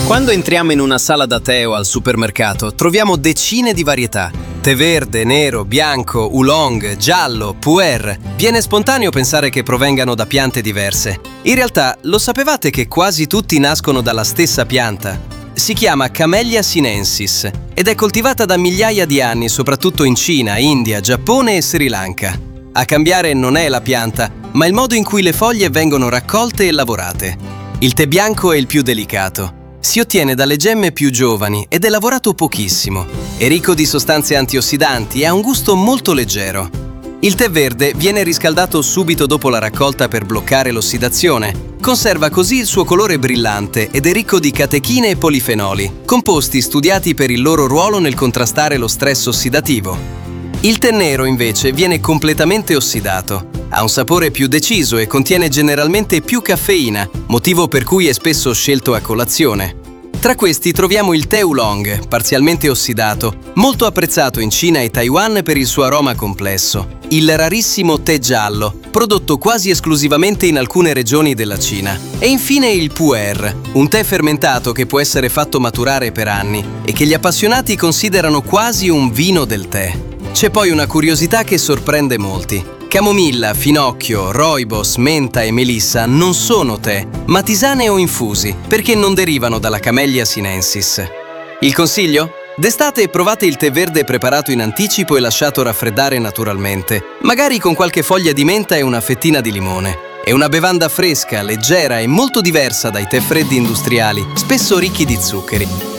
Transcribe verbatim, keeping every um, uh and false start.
Quando entriamo in una sala da tè o al supermercato, troviamo decine di varietà. Tè verde, nero, bianco, oolong, giallo, pu'er. Viene spontaneo pensare che provengano da piante diverse. In realtà, lo sapevate che quasi tutti nascono dalla stessa pianta? Si chiama Camellia sinensis ed è coltivata da migliaia di anni, soprattutto in Cina, India, Giappone e Sri Lanka. A cambiare non è la pianta, ma il modo in cui le foglie vengono raccolte e lavorate. Il tè bianco è il più delicato. Si ottiene dalle gemme più giovani ed è lavorato pochissimo. È ricco di sostanze antiossidanti e ha un gusto molto leggero. Il tè verde viene riscaldato subito dopo la raccolta per bloccare l'ossidazione. Conserva così il suo colore brillante ed è ricco di catechine e polifenoli, composti studiati per il loro ruolo nel contrastare lo stress ossidativo. Il tè nero invece viene completamente ossidato. Ha un sapore più deciso e contiene generalmente più caffeina, motivo per cui è spesso scelto a colazione. Tra questi troviamo il tè oolong, parzialmente ossidato, molto apprezzato in Cina e Taiwan per il suo aroma complesso. Il rarissimo tè giallo, prodotto quasi esclusivamente in alcune regioni della Cina. E infine il pu'er, un tè fermentato che può essere fatto maturare per anni e che gli appassionati considerano quasi un vino del tè. C'è poi una curiosità che sorprende molti. Camomilla, finocchio, rooibos, menta e melissa non sono tè, ma tisane o infusi, perché non derivano dalla Camellia sinensis. Il consiglio? D'estate provate il tè verde preparato in anticipo e lasciato raffreddare naturalmente, magari con qualche foglia di menta e una fettina di limone. È una bevanda fresca, leggera e molto diversa dai tè freddi industriali, spesso ricchi di zuccheri.